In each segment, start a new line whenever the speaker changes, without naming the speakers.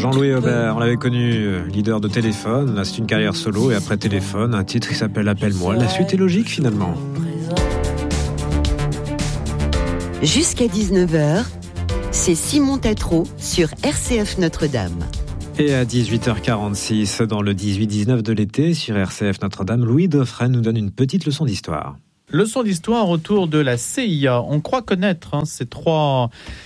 Jean-Louis Aubert, on l'avait connu leader de Téléphone. Là, c'est une carrière solo et après Téléphone, un titre qui s'appelle Appelle-moi. La suite est logique finalement.
Jusqu'à 19h, c'est Simon Tatro sur RCF Notre-Dame.
Et à 18h46, dans le 18-19 de l'été, sur RCF Notre-Dame, Louis Dauphren nous donne une petite leçon d'histoire.
Leçon d'histoire autour de la CIA. On croit connaître ces trois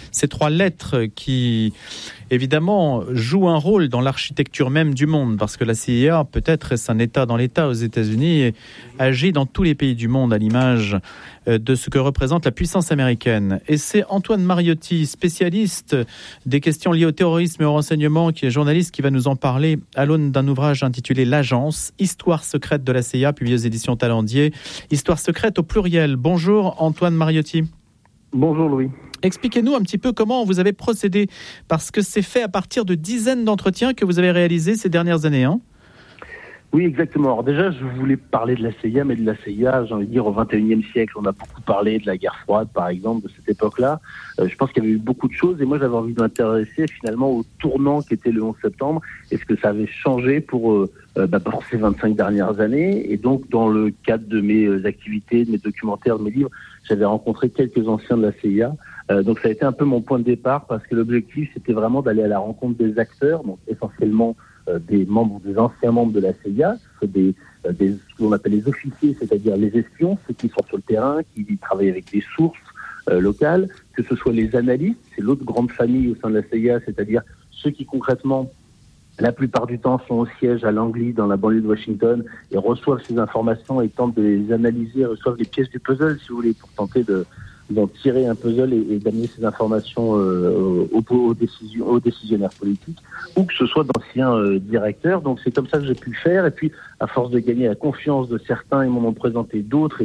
lettres qui, évidemment, jouent un rôle dans l'architecture même du monde, parce que la CIA, peut-être, est un État dans l'État aux États-Unis et agit dans tous les pays du monde à l'image de ce que représente la puissance américaine. Et c'est Antoine Mariotti, spécialiste des questions liées au terrorisme et au renseignement, qui est journaliste, qui va nous en parler à l'aune d'un ouvrage intitulé L'Agence, Histoire secrète de la CIA, publié aux éditions Talendier. Histoire secrète au pluriel. Bonjour Antoine Mariotti.
Bonjour Louis.
Expliquez-nous un petit peu comment vous avez procédé, parce que c'est fait à partir de dizaines d'entretiens que vous avez réalisés ces dernières années, hein ?
Oui, exactement. Alors déjà, je voulais parler de la CIA, mais de la CIA, j'ai envie de dire, au XXIe siècle. On a beaucoup parlé de la guerre froide, par exemple, de cette époque-là. Je pense qu'il y avait eu beaucoup de choses, et moi, j'avais envie de m'intéresser finalement au tournant qu'était le 11 septembre, et ce que ça avait changé pour ces 25 dernières années. Et donc, dans le cadre de mes activités, de mes documentaires, de mes livres, j'avais rencontré quelques anciens de la CIA. Donc, ça a été un peu mon point de départ, parce que l'objectif, c'était vraiment d'aller à la rencontre des acteurs, donc essentiellement des anciens membres de la CIA, ce qu'on appelle les officiers, c'est-à-dire les espions, ceux qui sont sur le terrain, qui travaillent avec des sources locales, que ce soit les analystes, c'est l'autre grande famille au sein de la CIA, c'est-à-dire ceux qui concrètement, la plupart du temps, sont au siège à Langley, dans la banlieue de Washington, et reçoivent ces informations et tentent de les analyser, reçoivent les pièces du puzzle, si vous voulez, pour tenter d'en tirer un puzzle et d'amener ces informations aux décisionnaires politiques, ou que ce soit d'anciens directeurs. Donc c'est comme ça que j'ai pu le faire, et puis à force de gagner la confiance de certains, ils m'en ont présenté d'autres,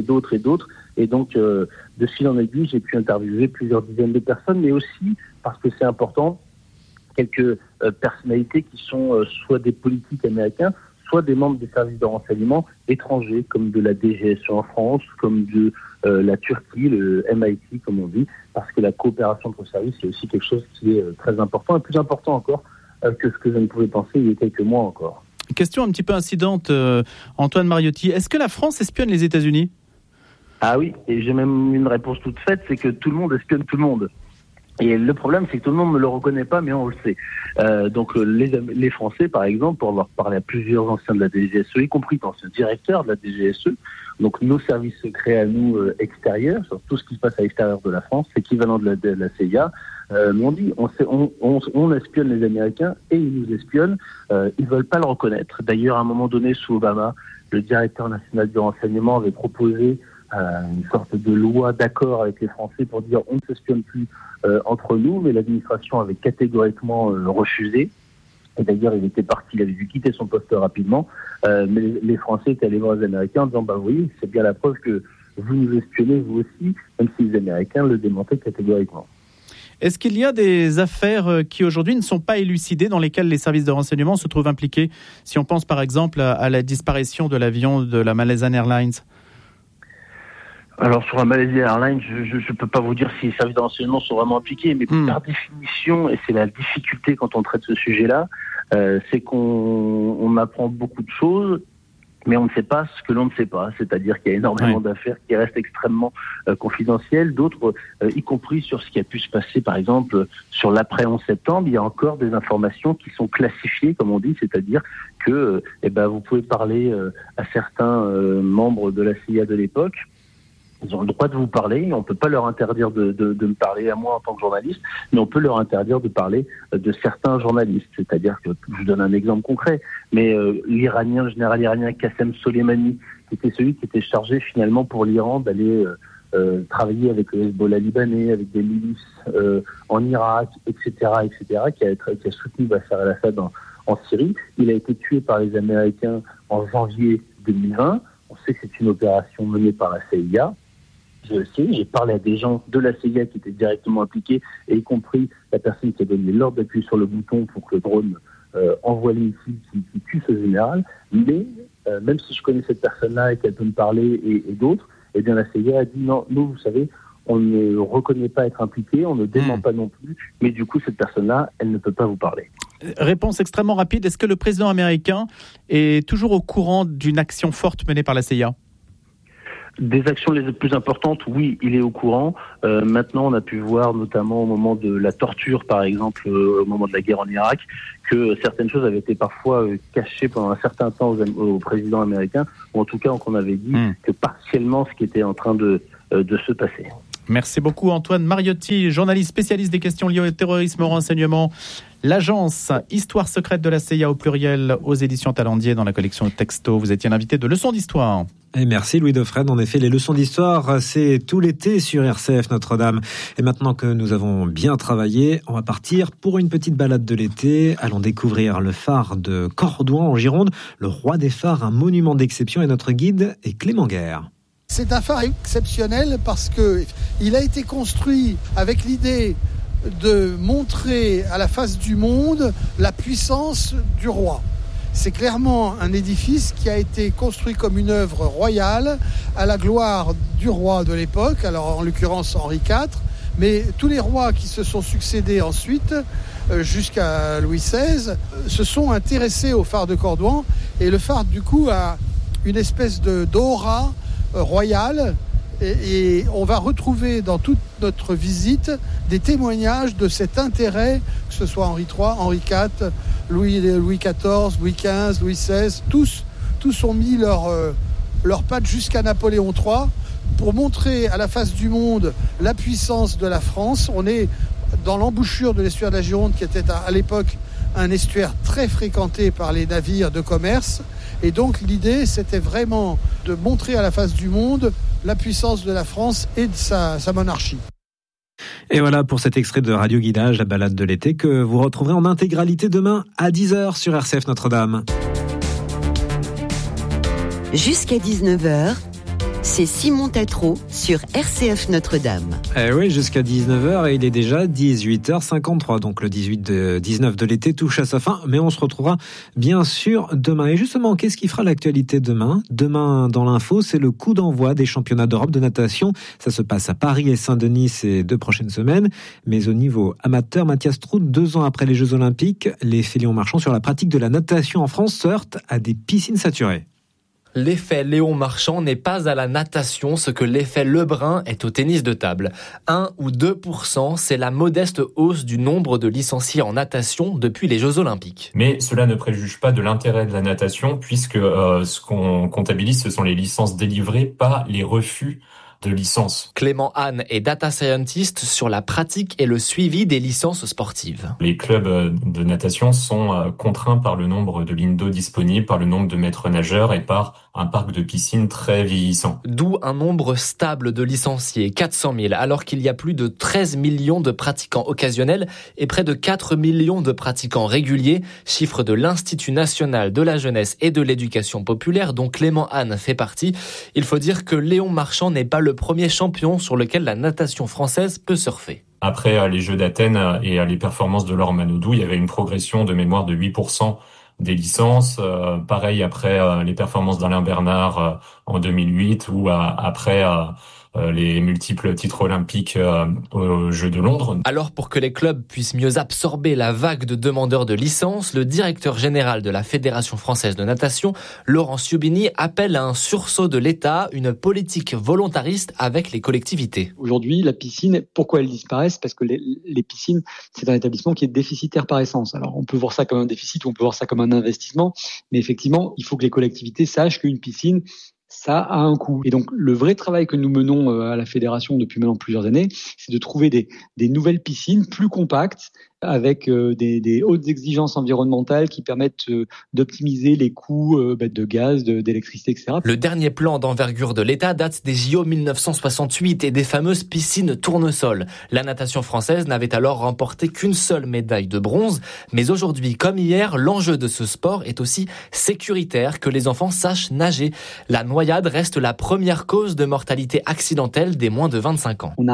et donc de fil en aiguille, j'ai pu interviewer plusieurs dizaines de personnes, mais aussi, parce que c'est important, quelques personnalités qui sont soit des politiques américains, soit des membres des services de renseignement étrangers, comme de la DGSE en France, comme de la Turquie, le MIT, comme on dit, parce que la coopération entre services, c'est aussi quelque chose qui est très important, et plus important encore que ce que je ne pouvais penser il y a quelques mois encore.
Question un petit peu incidente, Antoine Mariotti. Est-ce que la France espionne les États-Unis ?
Ah oui, et j'ai même une réponse toute faite, c'est que tout le monde espionne tout le monde. Et le problème, c'est que tout le monde ne le reconnaît pas, mais on le sait. Donc les Français, par exemple, pour avoir parlé à plusieurs anciens de la DGSE, y compris d'anciens directeurs de la DGSE, donc nos services secrets à nous extérieurs, sur tout ce qui se passe à l'extérieur de la France, c'est équivalent de la CIA, on dit, on espionne les Américains et ils nous espionnent. Ils veulent pas le reconnaître. D'ailleurs, à un moment donné, sous Obama, le directeur national du renseignement avait proposé une sorte de loi d'accord avec les Français pour dire on ne s'espionne plus entre nous, mais l'administration avait catégoriquement refusé. Et d'ailleurs, il était parti, il avait dû quitter son poste rapidement, mais les Français étaient allés voir les Américains en disant oui, c'est bien la preuve que vous nous espionnez, vous aussi, même si les Américains le démentaient catégoriquement.
Est-ce qu'il y a des affaires qui aujourd'hui ne sont pas élucidées, dans lesquelles les services de renseignement se trouvent impliqués ? Si on pense par exemple à la disparition de l'avion de la Malaysian Airlines.
Alors sur la Malaysian Airlines, je ne peux pas vous dire si les services de renseignement sont vraiment impliqués, mais par définition, et c'est la difficulté quand on traite ce sujet-là, c'est qu'on apprend beaucoup de choses, mais on ne sait pas ce que l'on ne sait pas. C'est-à-dire qu'il y a énormément d'affaires qui restent extrêmement confidentielles, d'autres, y compris sur ce qui a pu se passer, par exemple, sur l'après 11 septembre, il y a encore des informations qui sont classifiées, comme on dit, c'est-à-dire que vous pouvez parler à certains membres de la CIA de l'époque. Ils ont le droit de vous parler, on ne peut pas leur interdire de me parler à moi en tant que journaliste, mais on peut leur interdire de parler de certains journalistes. C'est-à-dire que, je vous donne un exemple concret, mais le général iranien Qassem Soleimani, qui était celui qui était chargé finalement pour l'Iran d'aller travailler avec le Hezbollah libanais, avec des milices en Irak, etc., qui a soutenu Bachar el-Assad en Syrie. Il a été tué par les Américains en janvier 2020. On sait que c'est une opération menée par la CIA. Je le sais, j'ai parlé à des gens de la CIA qui étaient directement impliqués, et y compris la personne qui a donné l'ordre d'appuyer sur le bouton pour que le drone envoie les missiles qui tue ce général. Mais même si je connais cette personne-là et qu'elle peut me parler et d'autres, eh bien la CIA a dit non, nous, vous savez, on ne reconnaît pas être impliqué, on ne dément pas non plus, mais du coup, cette personne-là, elle ne peut pas vous parler.
Réponse extrêmement rapide. Est-ce que le président américain est toujours au courant d'une action forte menée par la CIA ?
Des actions les plus importantes, oui, il est au courant. Maintenant, on a pu voir, notamment au moment de la torture, par exemple, au moment de la guerre en Irak, que certaines choses avaient été parfois cachées pendant un certain temps au président américain, ou en tout cas qu'on avait dit que partiellement ce qui était en train de se passer.
Merci beaucoup Antoine Mariotti, journaliste spécialiste des questions liées au terrorisme, au renseignement. L'agence Histoire secrète de la CIA au pluriel aux éditions Talendier dans la collection Texto. Vous étiez l'invité de Leçons d'Histoire.
Et merci Louis Dauphren. En effet, les leçons d'histoire, c'est tout l'été sur RCF Notre-Dame. Et maintenant que nous avons bien travaillé, on va partir pour une petite balade de l'été. Allons découvrir le phare de Cordouan en Gironde, le roi des phares, un monument d'exception. Et notre guide est Clément Guerre.
C'est un phare exceptionnel parce qu'il a été construit avec l'idée de montrer à la face du monde la puissance du roi. C'est clairement un édifice qui a été construit comme une œuvre royale à la gloire du roi de l'époque, alors en l'occurrence Henri IV, mais tous les rois qui se sont succédés ensuite, jusqu'à Louis XVI, se sont intéressés au phare de Cordouan, et le phare du coup a une espèce d'aura royale, et on va retrouver dans toute notre visite des témoignages de cet intérêt, que ce soit Henri III, Henri IV, Louis XIV, Louis XV, Louis XVI, tous ont mis leurs pattes jusqu'à Napoléon III pour montrer à la face du monde la puissance de la France. On est dans l'embouchure de l'estuaire de la Gironde, qui était à l'époque un estuaire très fréquenté par les navires de commerce. Et donc l'idée, c'était vraiment de montrer à la face du monde la puissance de la France et de sa monarchie.
Et voilà pour cet extrait de Radio Guidage, la balade de l'été, que vous retrouverez en intégralité demain à 10h sur RCF Notre-Dame.
Jusqu'à 19h, c'est Simon Tatro sur RCF Notre-Dame.
Eh oui, jusqu'à 19h et il est déjà 18h53. Donc le 19 de l'été touche à sa fin, mais on se retrouvera bien sûr demain. Et justement, qu'est-ce qui fera l'actualité demain ? Demain, dans l'info, c'est le coup d'envoi des championnats d'Europe de natation. Ça se passe à Paris et Saint-Denis ces 2 prochaines semaines. Mais au niveau amateur, Mathias Trout, 2 ans après les Jeux Olympiques, les Léon-Marchand sur la pratique de la natation en France se heurtent à des piscines saturées.
L'effet Léon Marchand n'est pas à la natation ce que l'effet Lebrun est au tennis de table. 1 ou 2%, c'est la modeste hausse du nombre de licenciés en natation depuis les Jeux Olympiques.
Mais cela ne préjuge pas de l'intérêt de la natation puisque ce qu'on comptabilise, ce sont les licences délivrées, pas les refus de licence.
Clément Hahn est data scientist sur la pratique et le suivi des licences sportives.
Les clubs de natation sont contraints par le nombre de lignes d'eau disponibles, par le nombre de maîtres nageurs et par un parc de piscines très vieillissant.
D'où un nombre stable de licenciés, 400 000, alors qu'il y a plus de 13 millions de pratiquants occasionnels et près de 4 millions de pratiquants réguliers, chiffre de l'Institut national de la jeunesse et de l'éducation populaire dont Clément Hahn fait partie. Il faut dire que Léon Marchand n'est pas le premier champion sur lequel la natation française peut surfer.
Après les Jeux d'Athènes et les performances de Laure Manodou, il y avait une progression de mémoire de 8% des licences. Pareil après les performances d'Alain Bernard en 2008 ou après les multiples titres olympiques aux Jeux de Londres.
Alors pour que les clubs puissent mieux absorber la vague de demandeurs de licences, le directeur général de la Fédération française de natation, Laurent Siubini, appelle à un sursaut de l'État, une politique volontariste avec les collectivités.
Aujourd'hui, la piscine, pourquoi elle disparaît ? Parce que les piscines, c'est un établissement qui est déficitaire par essence. Alors on peut voir ça comme un déficit ou on peut voir ça comme un investissement, mais effectivement, il faut que les collectivités sachent qu'une piscine, ça a un coût. Et donc, le vrai travail que nous menons à la Fédération depuis maintenant plusieurs années, c'est de trouver des nouvelles piscines plus compactes, avec des hautes exigences environnementales qui permettent d'optimiser les coûts de gaz, d'électricité, etc.
Le dernier plan d'envergure de l'État date des JO 1968 et des fameuses piscines tournesol. La natation française n'avait alors remporté qu'une seule médaille de bronze. Mais aujourd'hui, comme hier, l'enjeu de ce sport est aussi sécuritaire, que les enfants sachent nager. La noyade reste la première cause de mortalité accidentelle des moins de 25 ans.
On a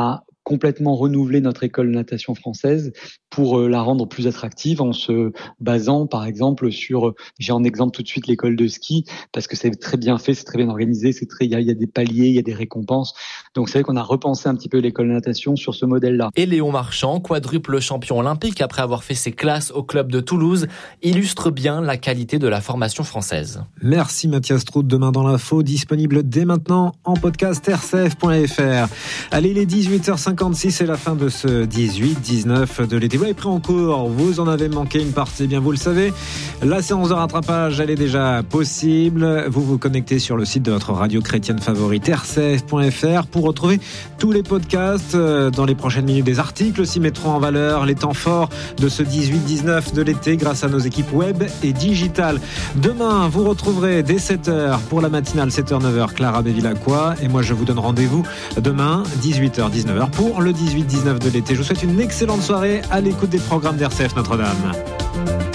complètement renouveler notre école de natation française pour la rendre plus attractive en se basant par exemple sur, j'ai en exemple tout de suite l'école de ski parce que c'est très bien fait, c'est très bien organisé, il y a des paliers, il y a des récompenses. Donc c'est vrai qu'on a repensé un petit peu l'école de natation sur ce modèle-là.
Et Léon Marchand, quadruple champion olympique après avoir fait ses classes au club de Toulouse, illustre bien la qualité de la formation française.
Merci Mathias Trout. Demain dans l'info, disponible dès maintenant en podcast rcf.fr. Allez, il est 18h56, c'est la fin de ce 18-19 de l'été. Vous avez pris en cours, vous en avez manqué une partie, bien vous le savez. La séance de rattrapage, elle est déjà possible. Vous vous connectez sur le site de votre radio chrétienne favorite, rcf.fr, pour retrouver tous les podcasts. Dans les prochaines minutes, des articles aussi mettront en valeur les temps forts de ce 18-19 de l'été grâce à nos équipes web et digitales. Demain, vous retrouverez dès 7h pour la matinale 7h-9h Clara Bévilacqua, et moi je vous donne rendez-vous demain 18h-19h pour le 18-19 de l'été. Je vous souhaite une excellente soirée à l'écoute des programmes d'RCF Notre-Dame.